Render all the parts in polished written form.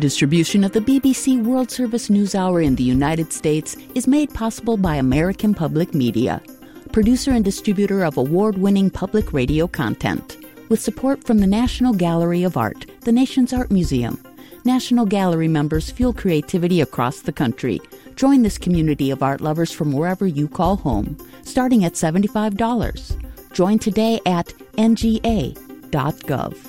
Distribution of the BBC World Service NewsHour in the United States is made possible by American Public Media, producer and distributor of award-winning public radio content, with support from the National Gallery of Art, the nation's art museum. National Gallery members fuel creativity across the country. Join this community of art lovers from wherever you call home, starting at $75. Join today at nga.gov.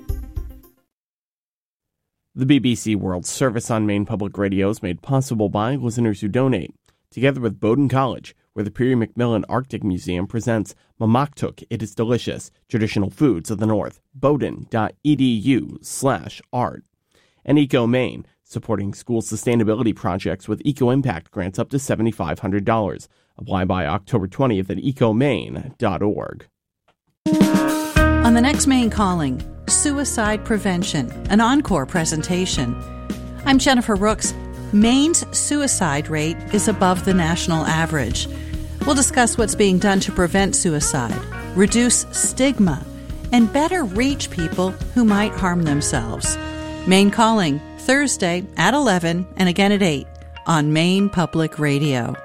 The BBC World Service on Maine Public Radio is made possible by listeners who donate, together with Bowdoin College, where the Peary McMillan Arctic Museum presents Mamaktuk, It Is Delicious, Traditional Foods of the North, bowdoin.edu/art. And Eco Maine, supporting school sustainability projects with eco-impact grants up to $7,500. Apply by October 20th at ecomaine.org. On the next Maine Calling, suicide prevention, an encore presentation. I'm Jennifer Rooks. Maine's suicide rate is above the national average. We'll discuss what's being done to prevent suicide, reduce stigma, and better reach people who might harm themselves. Maine Calling, Thursday at 11 and again at 8 on Maine Public Radio.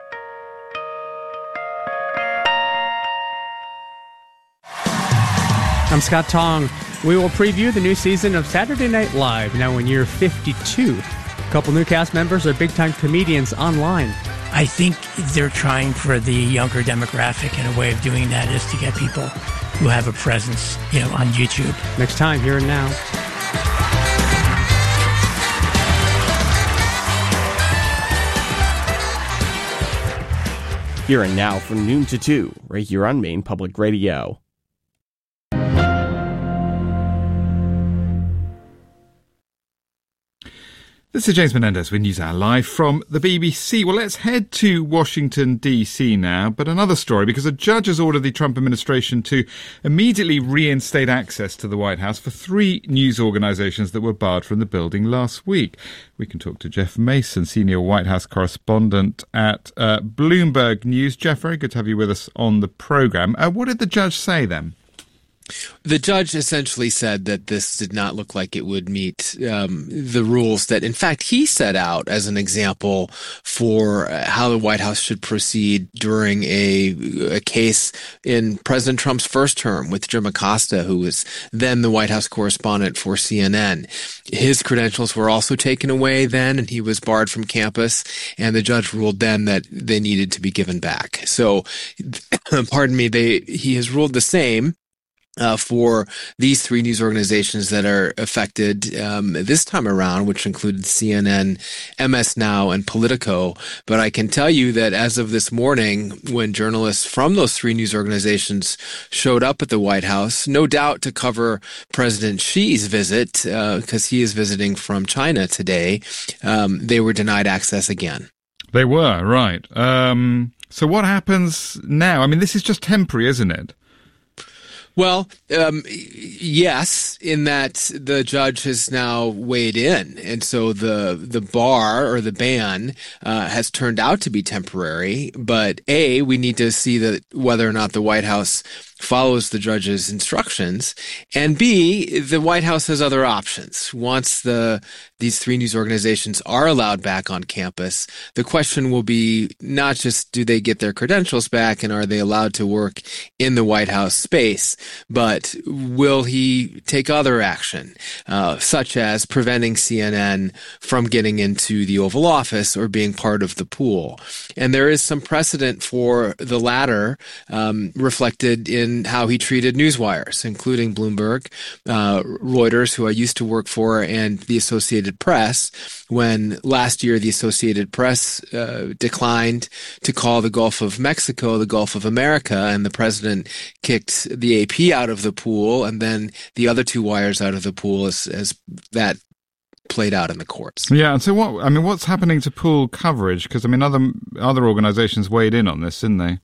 I'm Scott Tong. We will preview the new season of Saturday Night Live, now in year 52. A couple new cast members are big-time comedians online. I think they're trying for the younger demographic, and a way of doing that is to get people who have a presence, on YouTube. Next time, Here and Now. Here and Now from noon to 2, right here on Maine Public Radio. This is James Menendez with NewsHour Live from the BBC. Well, let's head to Washington, D.C. now, but another story, because a judge has ordered the Trump administration to immediately reinstate access to the White House for 3 news organizations that were barred from the building last week. We can talk to Jeff Mason, senior White House correspondent at Bloomberg News. Jeff, very good to have you with us on the program. What did the judge say then? The judge essentially said that this did not look like it would meet the rules that, in fact, he set out as an example for how the White House should proceed during a case in President Trump's first term with Jim Acosta, who was then the White House correspondent for CNN. His credentials were also taken away then, and he was barred from campus, and the judge ruled then that they needed to be given back. So, pardon me, he has ruled the same for these 3 news organizations that are affected this time around, which included CNN, MS Now, and Politico. But I can tell you that as of this morning, when journalists from those 3 news organizations showed up at the White House, no doubt to cover President Xi's visit, because he is visiting from China today, they were denied access again. They were, right. So what happens now? I mean, this is just temporary, isn't it? Well, yes, in that the judge has now weighed in. And so the bar or the ban has turned out to be temporary. But A, we need to see that whether or not the White House follows the judge's instructions. And B, the White House has other options. Once these 3 news organizations are allowed back on campus, the question will be not just do they get their credentials back and are they allowed to work in the White House space, but will he take other action, such as preventing CNN from getting into the Oval Office or being part of the pool. And there is some precedent for the latter, reflected in how he treated newswires, including Bloomberg, Reuters, who I used to work for, and the Associated Press, when last year the Associated Press declined to call the Gulf of Mexico the Gulf of America, and the president kicked the AP out of the pool, and then the other 2 wires out of the pool as that played out in the courts. Yeah, and so what's happening to pool coverage? Because, other organizations weighed in on this, didn't they?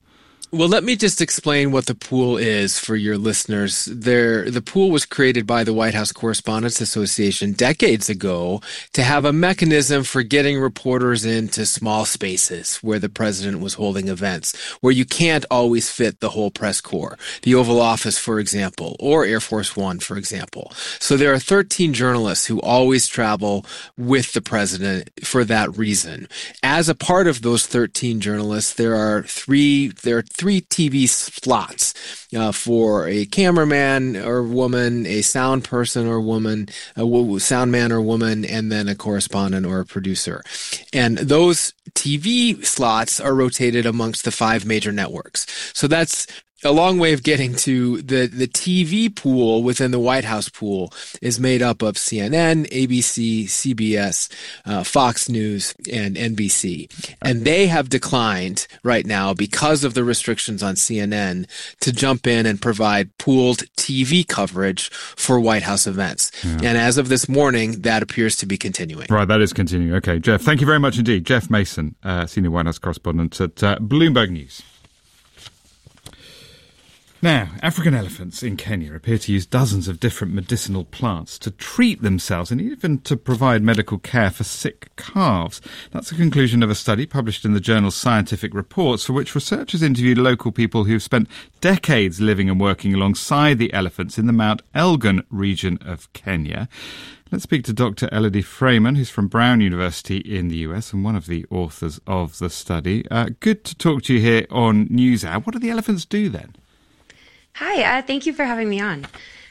Well, let me just explain what the pool is for your listeners. The pool was created by the White House Correspondents Association decades ago to have a mechanism for getting reporters into small spaces where the president was holding events, where you can't always fit the whole press corps. The Oval Office, for example, or Air Force One, for example. So there are 13 journalists who always travel with the president for that reason. As a part of those 13 journalists, there are three TV slots for a cameraman or woman, a sound person or woman, a sound man or woman, and then a correspondent or a producer. And those TV slots are rotated amongst the 5 major networks. So that's a long way of getting to the TV pool within the White House pool is made up of CNN, ABC, CBS, Fox News, and NBC. And they have declined right now because of the restrictions on CNN to jump in and provide pooled TV coverage for White House events. Yeah. And as of this morning, that appears to be continuing. Right, that is continuing. Okay, Jeff, thank you very much indeed. Jeff Mason, senior White House correspondent at Bloomberg News. Now, African elephants in Kenya appear to use dozens of different medicinal plants to treat themselves and even to provide medical care for sick calves. That's the conclusion of a study published in the journal Scientific Reports, for which researchers interviewed local people who've spent decades living and working alongside the elephants in the Mount Elgon region of Kenya. Let's speak to Dr. Elodie Freeman, who's from Brown University in the US and one of the authors of the study. Good to talk to you here on NewsHour. What do the elephants do then? Hi, thank you for having me on.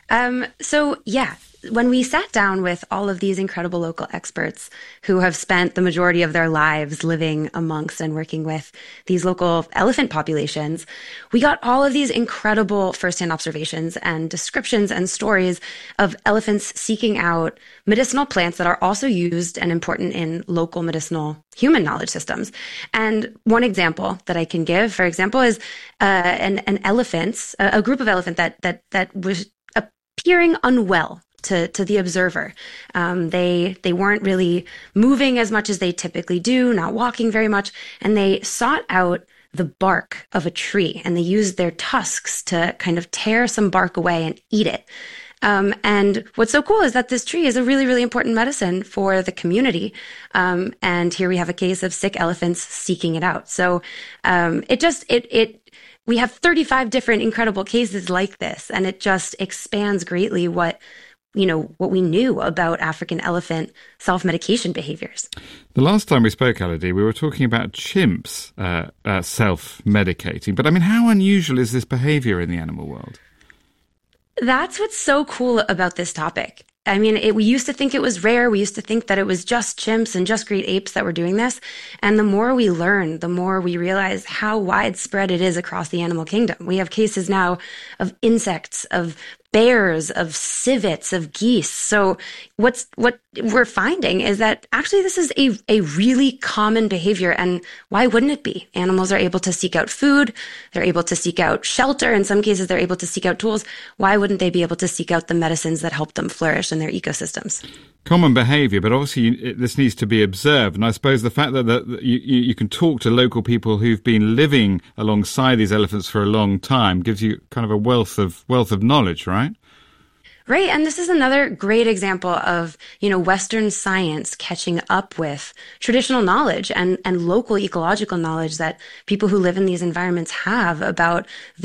When we sat down with all of these incredible local experts who have spent the majority of their lives living amongst and working with these local elephant populations, we got all of these incredible firsthand observations and descriptions and stories of elephants seeking out medicinal plants that are also used and important in local medicinal human knowledge systems. And one example that I can give, for example, is a group of elephant that was appearing unwell to the observer. They weren't really moving as much as they typically do, not walking very much, and they sought out the bark of a tree, and they used their tusks to kind of tear some bark away and eat it. And what's so cool is that this tree is a really, really important medicine for the community. And here we have a case of sick elephants seeking it out. So we have 35 different incredible cases like this, and it just expands greatly what we knew about African elephant self-medication behaviors. The last time we spoke, Elodie, we were talking about chimps self-medicating. But I mean, how unusual is this behavior in the animal world? That's what's so cool about this topic. I mean, we used to think it was rare. We used to think that it was just chimps and just great apes that were doing this. And the more we learn, the more we realize how widespread it is across the animal kingdom. We have cases now of insects, of bears, of civets, of geese. So what we're finding is that actually this is a really common behavior. And why wouldn't it be? Animals are able to seek out food. They're able to seek out shelter. In some cases, they're able to seek out tools. Why wouldn't they be able to seek out the medicines that help them flourish in their ecosystems? Common behaviour, but obviously this needs to be observed. And I suppose the fact that you can talk to local people who've been living alongside these elephants for a long time gives you kind of a wealth of knowledge, right? Right. And this is another great example of, Western science catching up with traditional knowledge and local ecological knowledge that people who live in these environments have about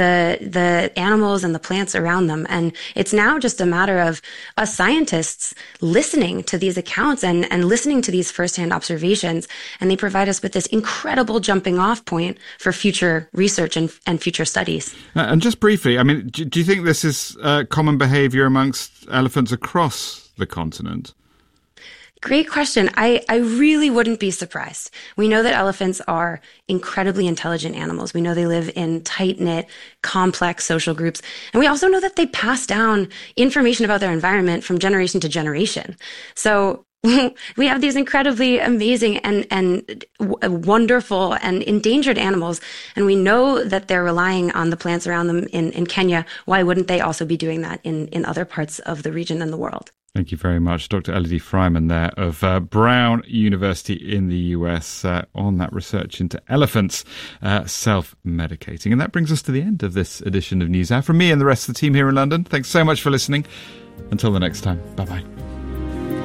the animals and the plants around them. And it's now just a matter of us scientists listening to these accounts and listening to these firsthand observations. And they provide us with this incredible jumping off point for future research and future studies. And just briefly, I mean, do you think this is common behavior amongst elephants across the continent? Great question. I really wouldn't be surprised. We know that elephants are incredibly intelligent animals. We know they live in tight-knit, complex social groups. And we also know that they pass down information about their environment from generation to generation. So we have these incredibly amazing and wonderful and endangered animals, and we know that they're relying on the plants around them in Kenya. Why wouldn't they also be doing that in other parts of the region and the world? Thank you very much, Dr. Elodie Freiman there of Brown University in the US on that research into elephants self-medicating. And that brings us to the end of this edition of NewsHour. From me and the rest of the team here in London, thanks so much for listening. Until the next time, bye-bye.